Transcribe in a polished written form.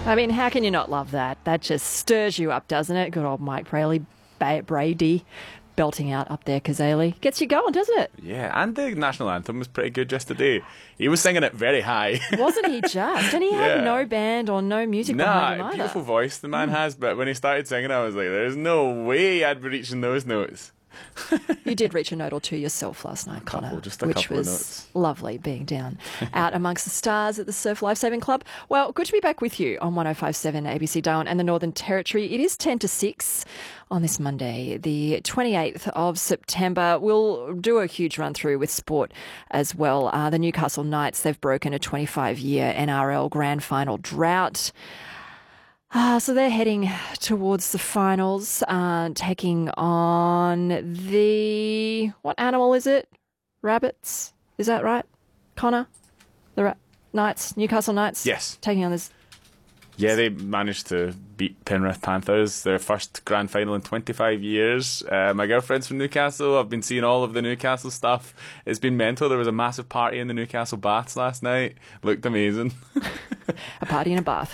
I mean, how can you not love that? That just stirs you up, doesn't it? Good old Mike Brady belting out up there, Kazali. Gets you going, doesn't it? Yeah, and the national anthem was pretty good just today. He was singing it very high. Wasn't he just? And he had no band or no music behind him either. Beautiful voice the man has, but when he started singing, I was like, there's no way I'd be reaching those notes. You did reach a note or two yourself last night, Connor, just a which couple of was notes. lovely being down out amongst the stars at the Surf Lifesaving Club. Well, good to be back with you on 105.7 ABC Darwin and the Northern Territory. It is 10 to 6 on this Monday, the 28th of September. We'll do a huge run through with sport as well. The Newcastle Knights, they've broken a 25-year NRL Grand Final drought. So they're heading towards the finals, taking on what animal is it? Rabbits? Is that right, Connor? The Knights, Newcastle Knights? Yes. Taking on this. Yeah, they managed to beat Penrith Panthers, their first grand final in 25 years. My girlfriend's from Newcastle. I've been seeing all of the Newcastle stuff. It's been mental. There was a massive party in the Newcastle baths last night. Looked amazing. A party in a bath.